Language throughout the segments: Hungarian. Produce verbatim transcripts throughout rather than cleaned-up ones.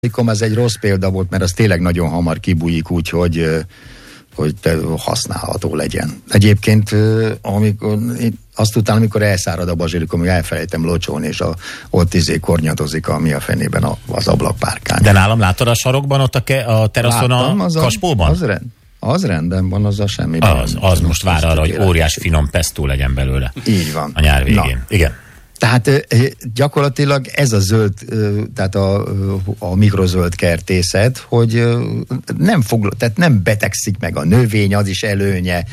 Az egy rossz példa volt, mert az tényleg nagyon hamar kibújik, úgyhogy hogy használható legyen. Egyébként amikor, azt után, amikor elszárad a bazsilikom, hogy elfelejtem locsolni, és a, ott izé kornyadozik, ami a fenében a, az ablakpárkány. De nálam láttad a sarokban, ott a, ke, a teraszon Láttam, a kaspóban? Az, rend, az rendben van, az a semmi. Az, az most vár arra, hogy óriás finom pestó legyen belőle. Így van. A nyár végén. Na. Igen. Tehát gyakorlatilag ez a zöld, tehát a, a mikrozöld kertészet, hogy nem foglal, tehát nem betegszik meg a növény, az is előnye,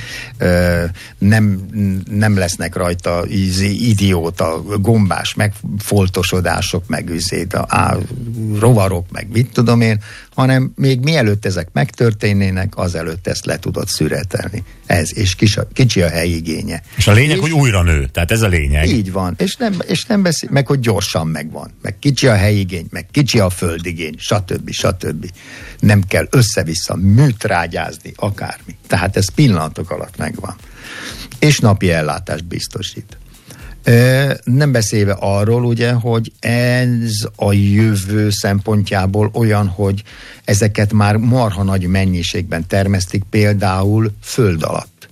nem, nem lesznek rajta idióta, gombás, meg foltosodások, meg üzét, a rovarok, meg mit tudom én, hanem még mielőtt ezek megtörténnének, azelőtt ezt le tudod szüretelni. Ez, és kis, kicsi a helyigénye. És a lényeg, és, hogy újra nő, tehát ez a lényeg. Így van, és nem, és nem beszél, meg hogy gyorsan megvan, meg kicsi a helyigény, meg kicsi a földigény, stb. stb. Nem kell össze-vissza műtrágyázni, akármi. Tehát ez pillanatok alatt megvan. És napi ellátást biztosít. Nem beszélve arról, ugye, hogy ez a jövő szempontjából olyan, hogy ezeket már marha nagy mennyiségben termesztik, például föld alatt.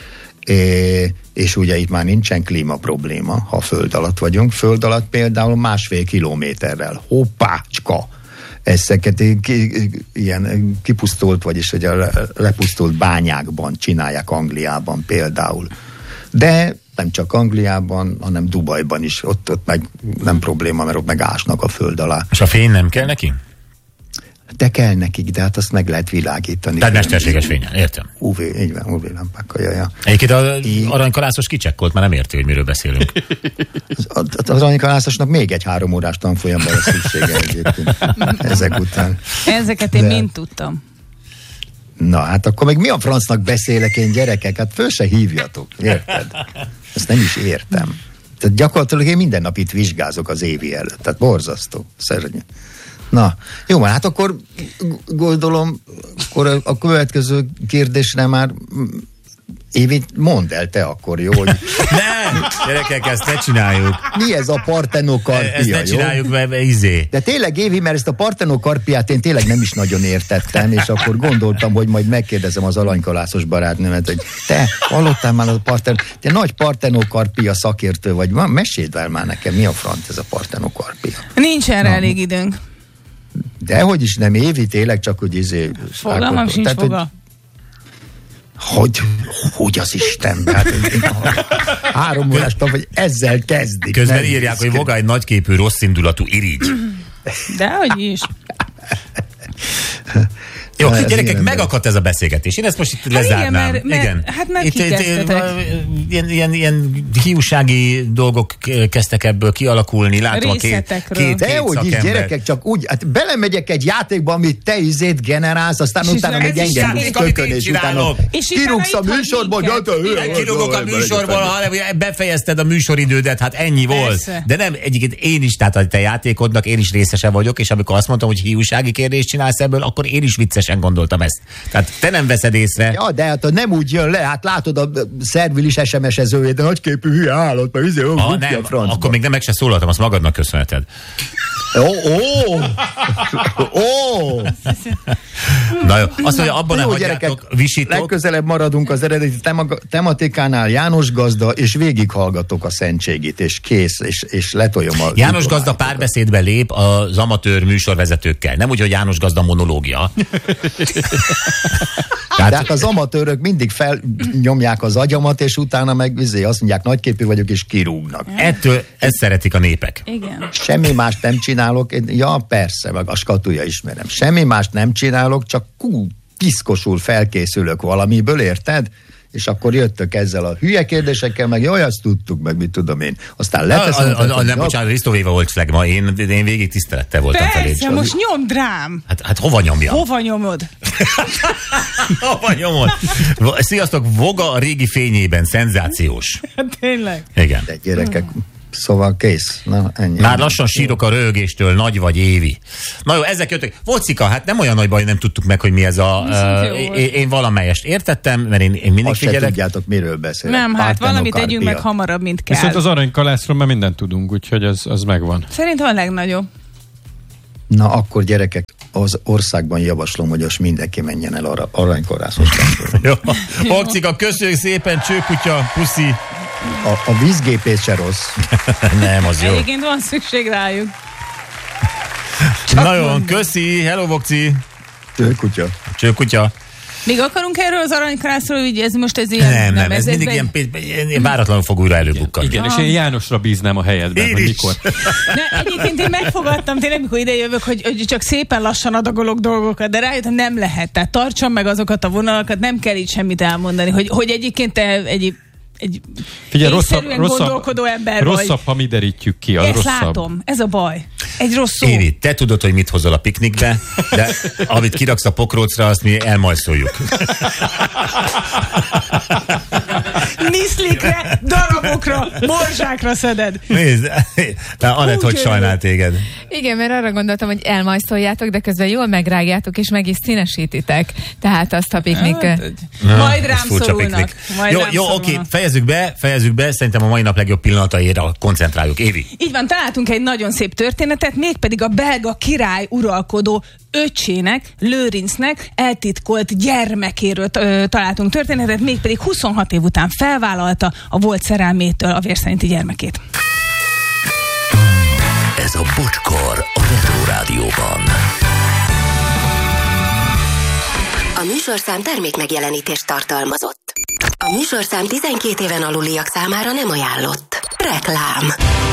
É, és ugye itt már nincsen klímaprobléma, ha föld alatt vagyunk. Föld alatt például másfél kilométerrel. Hoppácska! Ezeket ilyen kipusztult, vagyis hogy a lepusztult bányákban csinálják, Angliában például. De nem csak Angliában, hanem Dubajban is. Ott, ott meg nem probléma, mert ott meg ásnak a föld alá. És a fény nem kell neki? De kell nekik, de hát azt meg lehet világítani. Tehát mesterséges fényen, értem. ú vé, így van, ú vé lámpákkal, jaj. Egyébként az aranykalászos kicsekkolt, már nem érti, hogy miről beszélünk. Az, az aranykalászosnak még egy három órás tanfolyamban lesz szüksége egyébként. Ezek után. Ezeket én de... mind tudtam. Na, hát akkor meg mi a francnak beszélek én, gyerekek? Hát föl se hívjatok, érted? Ezt nem is értem. Tehát gyakorlatilag én minden nap itt vizsgázok az évi előtt. Tehát borzasztó, szörnyű. Na, jó, hát akkor gondolom, akkor a következő kérdésre már Évi, mondd el te akkor, jó? Hogy... Nem, gyerekek, ezt ne csináljuk. Mi ez a partenokarpia, ezt ne csináljuk, mert izé. De tényleg, Évi, mert ezt a partenokarpiát én tényleg nem is nagyon értettem, és akkor gondoltam, hogy majd megkérdezem az aranykalászos barátnőmet, hogy te hallottál már a parteno... Te nagy partenokarpia szakértő vagy, van, meséld el már nekem, mi a franc ez a partenokarpia? Nincs erre Na. elég időnk. Dehogy is nem, Évi, tényleg csak, hogy izé... Fogalmam sincs tehát, foga. Hogy, hogy az Istenben? Hát, három órás tap, hogy ezzel kezdik. Közben írják, hogy Voga egy nagyképű, rosszindulatú irigy. Dehogy is. Jó, hát gyerekek, igen, megakadt ez a beszélgetés. Én ezt most itt lezárnám. Hát igen, mert, igen. Hát meg kikezdtetek. Ilyen, ilyen, ilyen hiúsági dolgok kezdtek ebből kialakulni. Látom a két, két, két De hogy is, gyerekek, csak úgy, hát belemegyek egy játékba, amit te izét generálsz, aztán és utána még engem kökön, és utána kirúgsz a műsorból. Kirúgok a műsorból, hanem befejezted a műsoridődet, hát ennyi volt. De nem, egyébként én is, tehát a te játékodnak én is részese vagyok, és amikor azt mondtam, hogy hiúsági kérdést csinálsz ebből, akkor én is vicces gondoltam ezt. Tehát te nem veszed észre. Ja, de hát nem úgy jön le, hát látod a szervilis es em es-ezőjét, de nagyképű hülye állott, mert izé, ha, nem, akkor még nem meg se szólaltam, azt magadnak köszönheted. Ó, ó, ó. Na jó, azt mondja, abban nem hagyjátok, visítok. Legközelebb maradunk az eredeti tema- tematikánál, János Gazda, és végighallgatok a szentségit, és kész, és, és letoljom a... János Gazda párbeszédbe lép az amatőr műsorvezetőkkel. Nem úgy, hogy János Gazda monológia. Tehát... Tehát az amatőrök mindig felnyomják az agyamat, és utána meg vizé, azt mondják, nagyképű vagyok, és kirúgnak. Ettől ezt szeretik a népek. Igen. Semmi mást nem csinálok, én, ja persze, meg a skatúja ismerem. Semmi mást nem csinálok, csak kú, piszkosul felkészülök valamiből, érted? És akkor jöttök ezzel a hülye kérdésekkel, meg jaj, azt tudtuk, meg mit tudom én. Aztán leteszem. A, a, a, nem, bocsánat, Risztóvéva volt flegma, én, én végig tisztelettel voltam felé. Persze, most nyomd rám. Hát, hát hova nyomjam? Hova nyomod? Hova nyomod? Sziasztok, Voga a régi fényében, szenzációs. Tényleg. Igen. De gyerekek, szóval kész. Na, ennyi. Már lassan sírok a röhögéstől, Nagy vagy Évi. Na jó, ezek jöttek. Vocika, hát nem olyan nagy baj, nem tudtuk meg, hogy mi ez a... Uh, én, én valamelyest értettem, mert én, én mindig azt figyelek. Azt se tudjátok, miről beszélek. Nem, hát valamit tegyünk meg hamarabb, mint kell. Viszont az aranykalászról már mindent tudunk, úgyhogy az, az megvan. Szerintem a legnagyobb. Na akkor gyerekek, az országban javaslom, hogy most mindenki menjen el arra aranykorászos. Jó. Okcika, köszönjük szépen, csőkutya, puszi. A, a vízgépész se rossz. Nem, az jó. Egyébként van szükség rájuk. Na jó, köszi, hello Vokci. Csőkutya. Csőkutya. Még akarunk erről az aranykarászról vigyázni, most ez ilyen... Nem, nem, ez, ez mindig ilyen, ilyen váratlanul fog újra előbukkani. Igen, igen, és én Jánosra bíznám a helyedben, én hogy is. mikor. Ne, egyébként én megfogadtam tényleg, mikor ide jövök, hogy, hogy csak szépen lassan adagolok dolgokat, de rájöttem, nem lehet. Tehát tartsam meg azokat a vonalakat, nem kell itt semmit elmondani, hogy, hogy egyébként te egy... egy Figyelj, rosszabb, gondolkodó ember rosszabb vagy. ha mi derítjük ki, az Ezt rosszabb. látom, ez a baj. Egy rossz szó. Évi, te tudod, hogy mit hozol a piknikbe, de amit kiraksz a pokrócra, azt mi elmajszoljuk. Niszlikre, darabokra, morzsákra szeded. Nézd, Anett, hogy sajnál téged. Igen, mert arra gondoltam, hogy elmajszoljátok, de közben jól megrágjátok, és meg is színesítitek. Tehát azt a piknik... Na, majd rám ez furcsa szorulnak. piknik. Majd Jó, rám jó szorulnak. oké, fejezzük be, fejezzük be, szerintem a mai nap legjobb pillanataira koncentráljuk. Évi. Így van, találtunk egy nagyon szép történetet, mégpedig a belga király uralkodó öccsének, Lőrincnek eltitkolt gyermekéről ö, találtunk történetet, mégpedig huszonhat év után felvállalta a volt szerelmétől a vérszerinti gyermekét. Ez a Bocskor a Retro Rádióban. A műsorszám termék megjelenítést tartalmazott. A műsorszám tizenkét éven aluliak számára nem ajánlott. Reklám.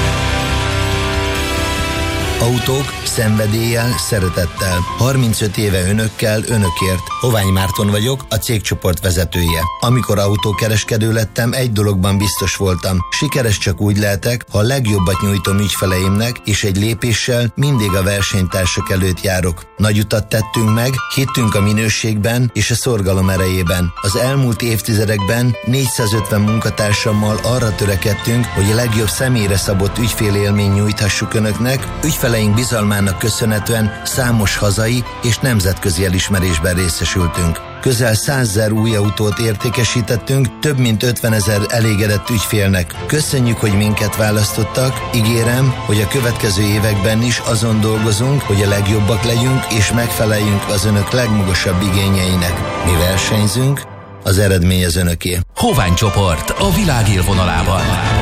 Autók, szenvedéllyel, szeretettel. harmincöt éve önökkel, önökért. Hovány Márton vagyok, a cégcsoport vezetője. Amikor autókereskedő lettem, egy dologban biztos voltam. Sikeres csak úgy lehetek, ha a legjobbat nyújtom ügyfeleimnek, és egy lépéssel mindig a versenytársak előtt járok. Nagy utat tettünk meg, hittünk a minőségben és a szorgalom erejében. Az elmúlt évtizedekben négyszázötven munkatársammal arra törekedtünk, hogy a legjobb személyre szabott ügyfélélmény nyújthassuk önöknek, ügyfeleink bizalmának köszönhetően számos hazai és nemzetközi elismerésben részesültünk. Közel százezer új autót értékesítettünk, több mint ötvenezer elégedett ügyfélnek. Köszönjük, hogy minket választottak, ígérem, hogy a következő években is azon dolgozunk, hogy a legjobbak legyünk és megfeleljünk az önök legmagasabb igényeinek. Mi versenyzünk, az eredmény az önöké. Hovány csoport a világ élvonalában.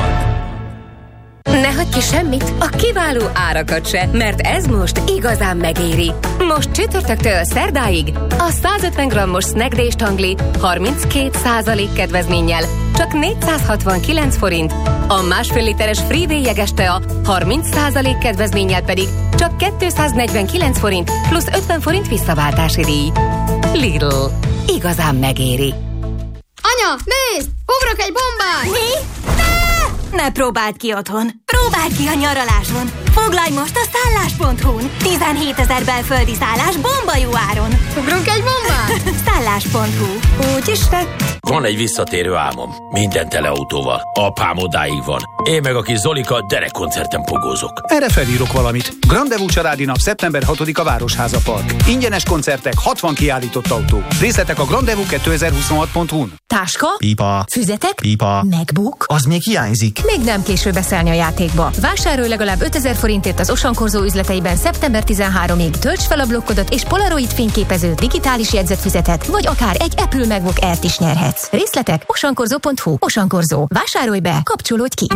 Ne hagyj ki semmit, a kiváló árakat se, mert ez most igazán megéri. Most csütörtöktől szerdáig a százötven grammos Snack Day stangli harminckét százalék kedvezménnyel csak négyszázhatvankilenc forint, a másfél literes Freeway jeges tea harminc százalék kedvezménnyel pedig csak kétszáznegyvenkilenc forint plusz ötven forint visszaváltási díj. Lidl. Igazán megéri. Anya, nézd! Ugrok egy bombát! Mi? Ne próbáld ki otthon, próbáld ki a nyaraláson. Foglalj most a szállás pont hu-n. tizenhétezer belföldi szállás bomba jó áron. Ugrunk egy bombát? szállás pont hu. Úgy is tett. Van egy visszatérő álmom. Minden tele autóval. Apám odáig van. Én meg a kis Zolika derekkoncerten pogózok. Erre felírok valamit. Grandevú családi nap szeptember hatodika Városháza Park. Ingyenes koncertek, hatvan kiállított autó. Részletek a grandevú kétezer-huszonhat pont hu-n. Táska? Pipa. Füzetek? Pipa. MacBook? Az még hiányzik. Még nem késő beszállni a játékba. Vásárolj legalább ötezer forintért az Osankorzó üzleteiben szeptember tizenharmadikig, tölts fel a blokkodat és Polaroid fényképező digitális jegyzetfüzetet, vagy akár egy Apple MacBook Air-t is nyerhetsz. Részletek osankorzó pont hu. Osankorzó. Vásárolj be, kapcsolódj ki!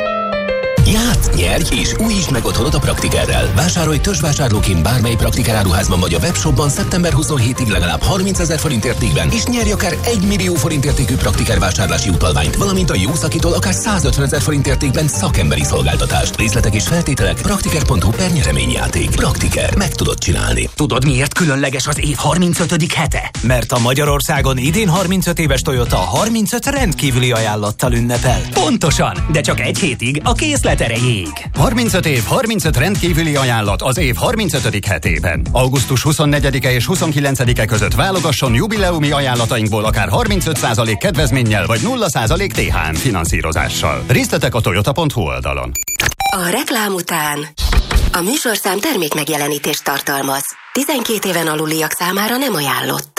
Játsz, nyerj és újítsd meg otthonod a Praktikerrel. Vásárolj törzsvásárlóként bármely Praktiker áruházban vagy a webshopban szeptember huszonhetedikéig legalább harmincezer forint értékben, és nyerj akár egy millió forint értékű Praktiker vásárlási utalványt, valamint a Jószakitól akár százötvenezer forint értékben szakemberi szolgáltatást. Részletek és feltételek praktiker pont hu per nyereményjáték. Praktiker. Meg tudod csinálni. Tudod, miért különleges az év harmincötödik hete? Mert a Magyarországon idén harmincöt éves Toyota harmincöt rendkívüli ajánlattal ünnepel. Pontosan, de csak egy hétig a készlet erejéig. harmincöt év, harmincöt rendkívüli ajánlat az év harmincötödik hetében. augusztus huszonnegyedike és huszonkilencedike között válogasson jubileumi ajánlatainkból akár harmincöt százalék kedvezménnyel vagy nulla százalék té há em finanszírozással. Részletek a toyota pont hu oldalon. A reklám után a műsorszám termék megjelenítést tartalmaz. tizenkét éven aluliak számára nem ajánlott.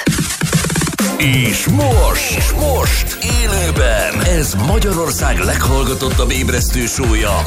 És most, és most élőben ez Magyarország leghallgatottabb ébresztő show-ja.